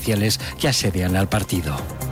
oficiales que asedian al partido.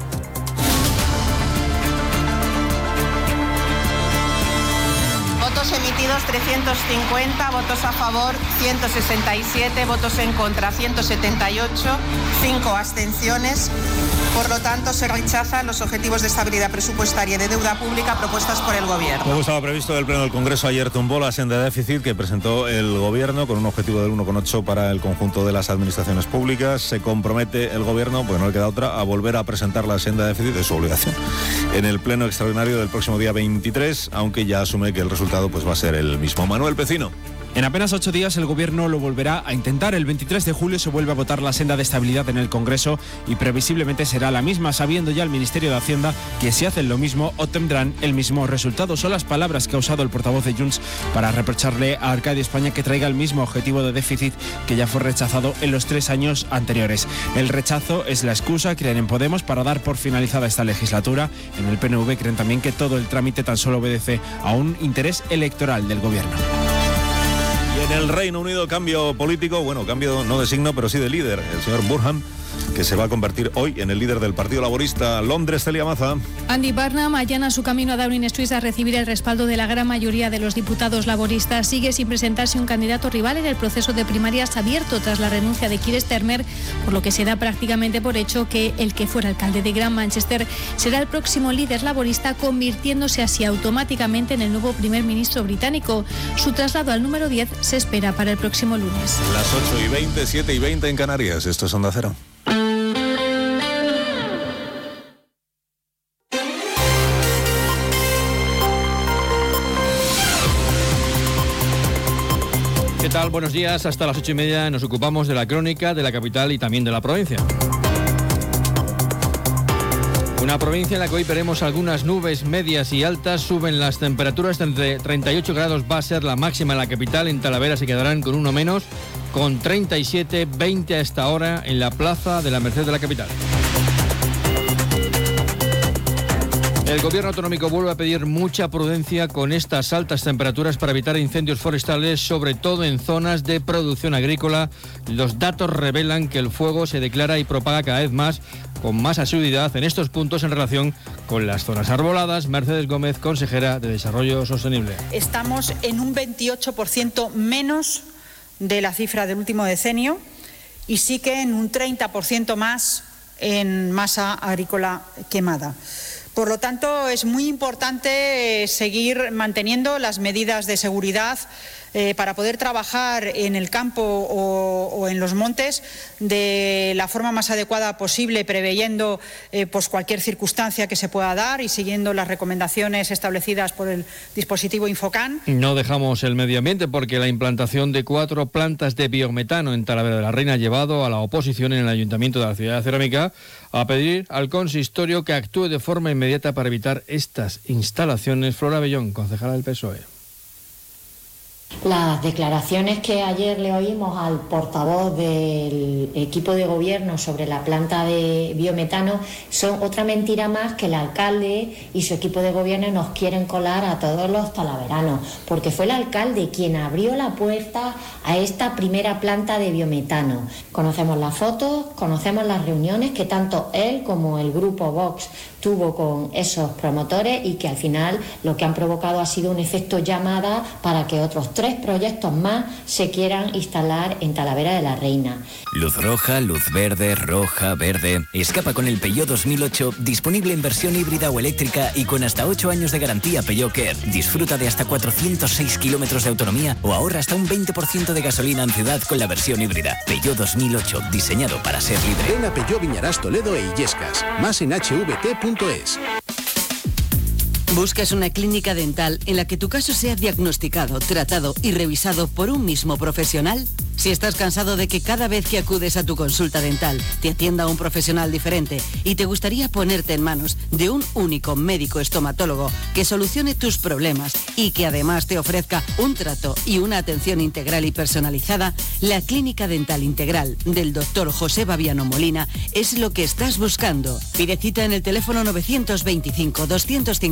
Votos emitidos 350, votos a favor 167, votos en contra 178, 5 abstenciones. Por lo tanto, se rechazan los objetivos de estabilidad presupuestaria y de deuda pública propuestas por el Gobierno. Como estaba previsto, el Pleno del Congreso ayer tumbó la senda de déficit que presentó el Gobierno con un objetivo del 1,8 para el conjunto de las administraciones públicas. Se compromete el Gobierno, porque no le queda otra, a volver a presentar la senda de déficit, de su obligación, en el Pleno extraordinario del próximo día 23, aunque ya asume que el resultado va a ser el mismo. Manuel Pecino. En apenas 8 días el Gobierno lo volverá a intentar. El 23 de julio se vuelve a votar la senda de estabilidad en el Congreso y previsiblemente será la misma, sabiendo ya el Ministerio de Hacienda que si hacen lo mismo obtendrán el mismo resultado. Son las palabras que ha usado el portavoz de Junts para reprocharle a Arcadi España que traiga el mismo objetivo de déficit que ya fue rechazado en los 3 años anteriores. El rechazo es la excusa, creen en Podemos, para dar por finalizada esta legislatura. En el PNV creen también que todo el trámite tan solo obedece a un interés electoral del Gobierno. Y en el Reino Unido, cambio político, cambio no de signo, pero sí de líder. El señor Burnham, que se va a convertir hoy en el líder del Partido Laborista. Londres, Celia Maza. Andy Burnham allana su camino a Downing Street a recibir el respaldo de la gran mayoría de los diputados laboristas. Sigue sin presentarse un candidato rival en el proceso de primarias abierto tras la renuncia de Keir Starmer, por lo que se da prácticamente por hecho que el que fuera alcalde de Gran Manchester será el próximo líder laborista, convirtiéndose así automáticamente en el nuevo primer ministro británico. Su traslado al número 10 se espera para el próximo lunes. Las 8:20, 7:20 en Canarias. Esto es Onda Cero. ¿Qué tal? Buenos días. Hasta las 8:30 nos ocupamos de la crónica de la capital y también de la provincia. Una provincia en la que hoy veremos algunas nubes medias y altas. Suben las temperaturas, entre 38 grados va a ser la máxima en la capital. En Talavera se quedarán con uno menos, con 37, 20 a esta hora en la plaza de la Merced de la capital. El Gobierno autonómico vuelve a pedir mucha prudencia con estas altas temperaturas para evitar incendios forestales, sobre todo en zonas de producción agrícola. Los datos revelan que el fuego se declara y propaga cada vez más, con más asiduidad en estos puntos en relación con las zonas arboladas. Mercedes Gómez, consejera de Desarrollo Sostenible. Estamos en un 28% menos de la cifra del último decenio y sí que en un 30% más en masa agrícola quemada. Por lo tanto, es muy importante seguir manteniendo las medidas de seguridad para poder trabajar en el campo o en los montes de la forma más adecuada posible, preveyendo cualquier circunstancia que se pueda dar y siguiendo las recomendaciones establecidas por el dispositivo Infocan. No dejamos el medio ambiente porque la implantación de 4 plantas de biometano en Talavera de la Reina ha llevado a la oposición en el Ayuntamiento de la ciudad de Cerámica a pedir al consistorio que actúe de forma inmediata para evitar estas instalaciones. Flora Bellón, concejala del PSOE. Las declaraciones que ayer le oímos al portavoz del equipo de gobierno sobre la planta de biometano son otra mentira más que el alcalde y su equipo de gobierno nos quieren colar a todos los talaveranos, porque fue el alcalde quien abrió la puerta a esta primera planta de biometano. Conocemos las fotos, conocemos las reuniones que tanto él como el grupo Vox tuvo con esos promotores y que al final lo que han provocado ha sido un efecto llamada para que otros 3 proyectos más se quieran instalar en Talavera de la Reina. Luz roja, luz verde, roja, verde. Escapa con el Peugeot 2008, disponible en versión híbrida o eléctrica y con hasta 8 años de garantía Peugeot Care. Disfruta de hasta 406 kilómetros de autonomía o ahorra hasta un 20% de gasolina en ciudad con la versión híbrida. Peugeot 2008, diseñado para ser libre. Ven a Peugeot Viñarás Toledo e Illescas. Más en hvt.es. ¿Buscas una clínica dental en la que tu caso sea diagnosticado, tratado y revisado por un mismo profesional? Si estás cansado de que cada vez que acudes a tu consulta dental te atienda un profesional diferente y te gustaría ponerte en manos de un único médico estomatólogo que solucione tus problemas y que además te ofrezca un trato y una atención integral y personalizada, la Clínica Dental Integral del Dr. José Babiano Molina es lo que estás buscando. Pide cita en el teléfono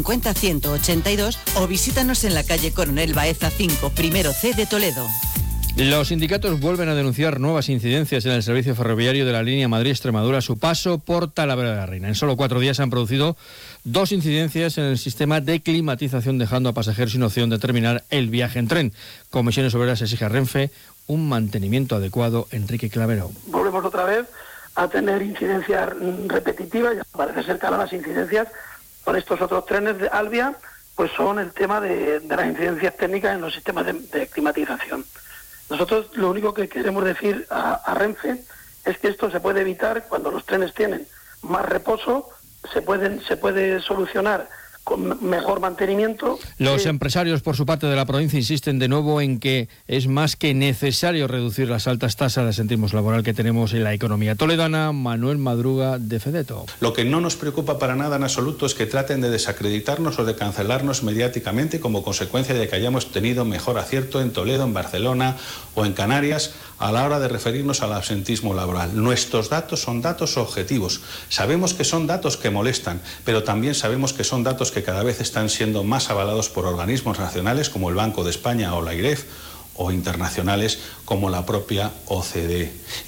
925-250-182 o visítanos en la calle Coronel Baeza 5, primero C de Toledo. Los sindicatos vuelven a denunciar nuevas incidencias en el servicio ferroviario de la línea Madrid-Extremadura a su paso por Talavera de la Reina. En solo 4 días se han producido 2 incidencias en el sistema de climatización, dejando a pasajeros sin opción de terminar el viaje en tren. Comisiones Obreras exige a Renfe un mantenimiento adecuado. Enrique Clavero. Volvemos otra vez a tener incidencias repetitivas. Ya parece ser que ahora las incidencias con estos otros trenes de Alvia pues son el tema de las incidencias técnicas en los sistemas de climatización. Nosotros lo único que queremos decir a Renfe es que esto se puede evitar cuando los trenes tienen más reposo, se puede solucionar con mejor mantenimiento. Los empresarios, por su parte de la provincia, insisten de nuevo en que es más que necesario reducir las altas tasas de asentismo laboral que tenemos en la economía toledana. Manuel Madruga, de Fedeto. Lo que no nos preocupa para nada en absoluto es que traten de desacreditarnos o de cancelarnos mediáticamente como consecuencia de que hayamos tenido mejor acierto en Toledo, en Barcelona o en Canarias a la hora de referirnos al absentismo laboral. Nuestros datos son datos objetivos. Sabemos que son datos que molestan, pero también sabemos que son datos que cada vez están siendo más avalados por organismos nacionales como el Banco de España o la IREF, o internacionales como la propia OCDE.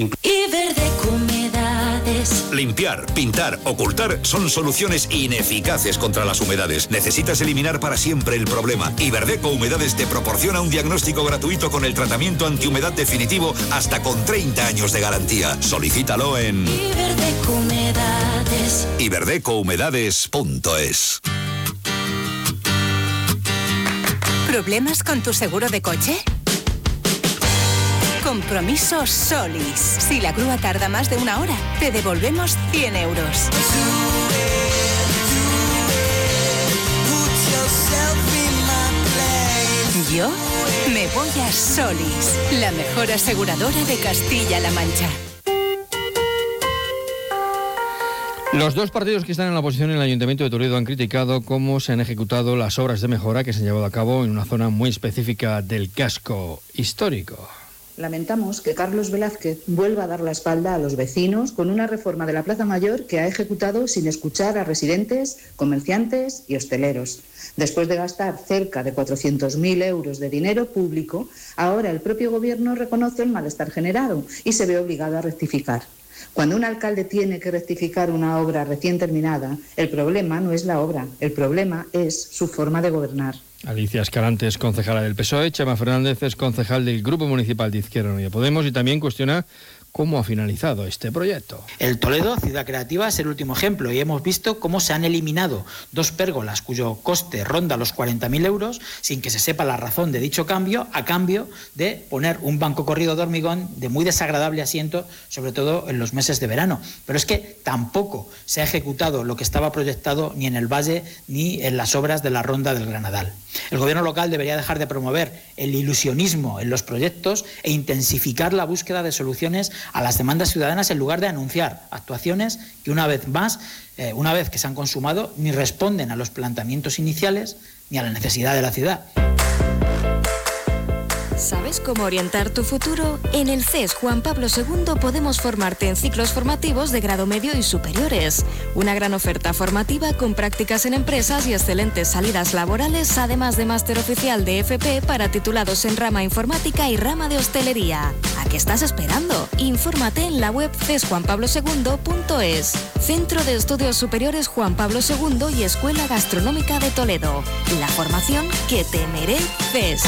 Limpiar, pintar, ocultar son soluciones ineficaces contra las humedades. Necesitas eliminar para siempre el problema. Iberdeco Humedades te proporciona un diagnóstico gratuito con el tratamiento antihumedad definitivo hasta con 30 años de garantía. Solicítalo en iberdecouhumedades.es. ¿Problemas con tu seguro de coche? Compromiso Solis. Si la grúa tarda más de 1 hora, te devolvemos 100 euros. Yo me voy a Solis, la mejor aseguradora de Castilla-La Mancha. Los 2 partidos que están en la oposición en el Ayuntamiento de Toledo han criticado cómo se han ejecutado las obras de mejora que se han llevado a cabo en una zona muy específica del casco histórico. Lamentamos que Carlos Velázquez vuelva a dar la espalda a los vecinos con una reforma de la Plaza Mayor que ha ejecutado sin escuchar a residentes, comerciantes y hosteleros. Después de gastar cerca de 400.000 euros de dinero público, ahora el propio Gobierno reconoce el malestar generado y se ve obligado a rectificar. Cuando un alcalde tiene que rectificar una obra recién terminada, el problema no es la obra, el problema es su forma de gobernar. Alicia Escalante es concejala del PSOE, Chema Fernández es concejal del Grupo Municipal de Izquierda Unida Podemos y también cuestiona cómo ha finalizado este proyecto. El Toledo, ciudad creativa, es el último ejemplo y hemos visto cómo se han eliminado 2 pérgolas cuyo coste ronda los 40.000 euros sin que se sepa la razón de dicho cambio, a cambio de poner un banco corrido de hormigón de muy desagradable asiento, sobre todo en los meses de verano. Pero es que tampoco se ha ejecutado lo que estaba proyectado ni en el Valle ni en las obras de la Ronda del Granadal. El gobierno local debería dejar de promover el ilusionismo en los proyectos e intensificar la búsqueda de soluciones a las demandas ciudadanas en lugar de anunciar actuaciones que una vez más, una vez que se han consumado, ni responden a los planteamientos iniciales ni a la necesidad de la ciudad. ¿Sabes cómo orientar tu futuro? En el CES Juan Pablo II podemos formarte en ciclos formativos de grado medio y superiores. Una gran oferta formativa con prácticas en empresas y excelentes salidas laborales, además de máster oficial de FP para titulados en rama informática y rama de hostelería. ¿A qué estás esperando? Infórmate en la web cesjuanpablosegundo.es. Centro de Estudios Superiores Juan Pablo II y Escuela Gastronómica de Toledo. La formación que te mereces.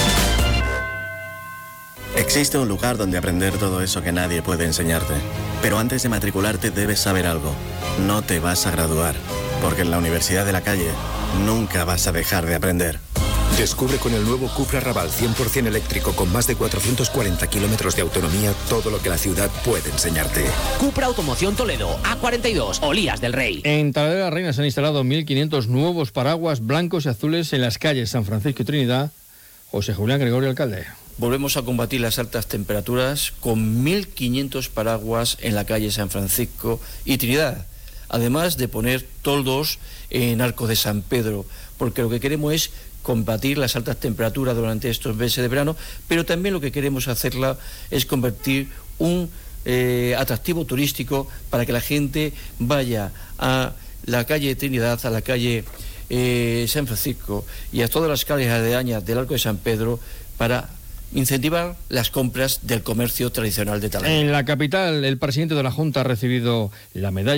Existe un lugar donde aprender todo eso que nadie puede enseñarte. Pero antes de matricularte debes saber algo. No te vas a graduar, porque en la Universidad de la Calle nunca vas a dejar de aprender. Descubre con el nuevo Cupra Raval 100% eléctrico con más de 440 kilómetros de autonomía todo lo que la ciudad puede enseñarte. Cupra Automoción Toledo, A42, Olías del Rey. En Talavera de la Reina se han instalado 1.500 nuevos paraguas blancos y azules en las calles San Francisco y Trinidad. José Julián Gregorio, alcalde. Volvemos a combatir las altas temperaturas con 1.500 paraguas en la calle San Francisco y Trinidad, además de poner toldos en Arcos de San Pedro, porque lo que queremos es combatir las altas temperaturas durante estos meses de verano, pero también lo que queremos hacerla es convertir un atractivo turístico para que la gente vaya a la calle Trinidad, a la calle San Francisco y a todas las calles aledañas del Arco de San Pedro para incentivar las compras del comercio tradicional de Talavera. En la capital, el presidente de la Junta ha recibido la medalla